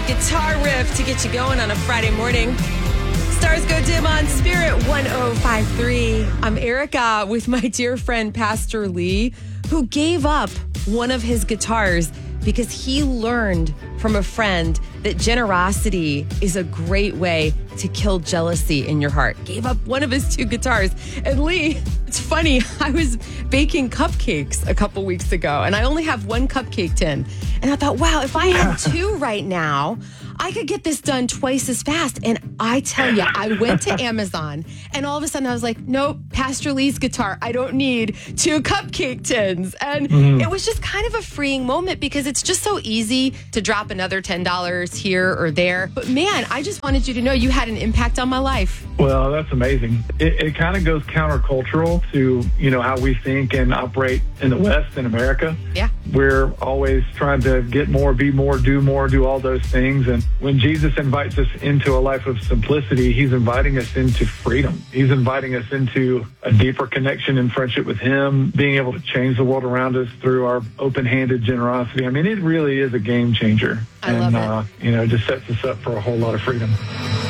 that guitar riff to get you going on a Friday morning. Stars go dim on Spirit 1053. I'm Erica with my dear friend Pastor Lee, who gave up one of his guitars because he learned from a friend that generosity is a great way to kill jealousy in your heart. Gave up one of his 2 guitars. And Lee, it's funny, I was baking cupcakes a couple weeks ago, and I only have 1 cupcake tin. And I thought, wow, if I had 2 right now, I could get this done twice as fast. And I tell you, I went to Amazon, and all of a sudden I was like, nope, Pastor Lee's guitar. I don't need 2 cupcake tins. And it was just kind of a freeing moment because it's just so easy to drop another $10 here or there. But man, I just wanted you to know you had an impact on my life. Well, that's amazing. It kind of goes countercultural to, how we think and operate in the West, in America. Yeah. We're always trying to get more, be more, do all those things. And when Jesus invites us into a life of simplicity, he's inviting us into freedom. He's inviting us into a deeper connection and friendship with him, being able to change the world around us through our open-handed generosity. I mean, it really is a game changer. I love it. It just sets us up for a whole lot of freedom.